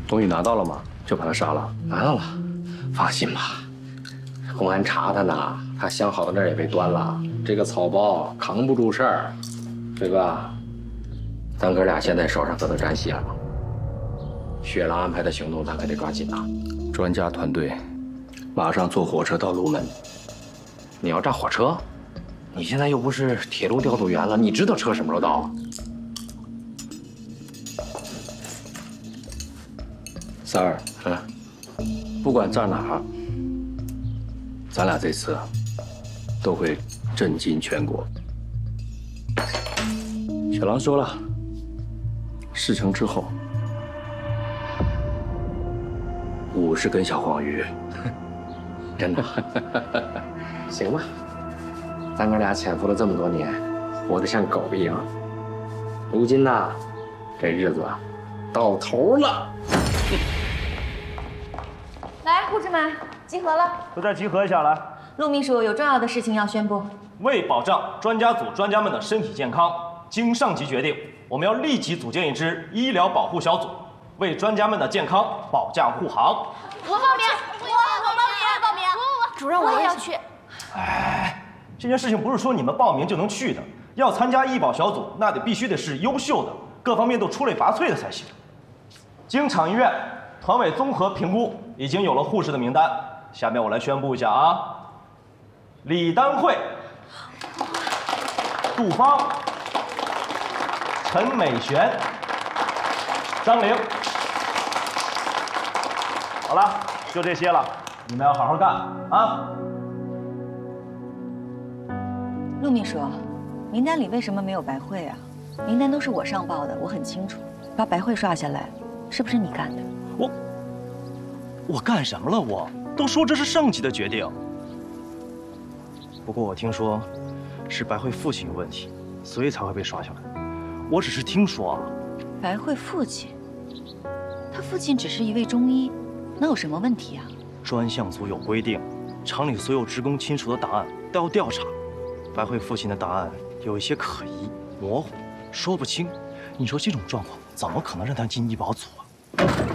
东西拿到了吗？就把他杀了。 拿到了，放心吧。公安查他呢，他想好的那儿也被端了。这个草包扛不住事儿，对吧？咱哥俩现在手上可都沾血了。雪狼安排的行动，咱可得抓紧啊！ 专家团队马上坐火车到龙门。 你要炸火车？你现在又不是铁路调度员了，你知道车什么时候到啊？ 三儿，不管在哪儿，咱俩这次都会震惊全国。小狼说了，事成之后，50根小黄鱼， 真的？行吧，咱哥俩潜伏了这么多年，活得像狗一样。如今呢，这日子到头了。 来，护士们集合了， 都再集合一下来。 陆秘书有重要的事情要宣布。 为保障专家组专家们的身体健康，经上级决定，我们要立即组建一支医疗保护小组，为专家们的健康保驾护航。 我报名，我报名。主任，我也要去。 哎，这件事情不是说你们报名就能去的，要参加医保小组，那必须得是优秀的，各方面都出类拔萃的才行。经厂医院团委综合评估，已经有了护士的名单。下面我来宣布一下啊，李丹慧、杜芳、陈美璇、张玲。好了，就这些了，你们要好好干啊！ 陆秘书，名单里为什么没有白慧啊？名单都是我上报的，我很清楚。把白慧刷下来，是不是你干的？ 我干什么了？我都说这是上级的决定。不过我听说是白慧父亲有问题，所以才会被刷下来。我只是听说啊。 白慧父亲，他父亲只是一位中医，能有什么问题啊？ 专项组有规定，厂里所有职工亲属的档案都要调查。白慧父亲的档案有一些可疑、模糊，说不清。你说这种状况怎么可能让他进医保组啊？